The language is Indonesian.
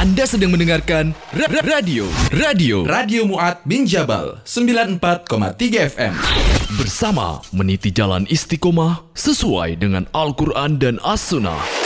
Anda sedang mendengarkan Radio Mu'ad bin Jabal 94,3 FM. bersama meniti jalan istiqomah sesuai dengan Al-Quran dan As-Sunnah.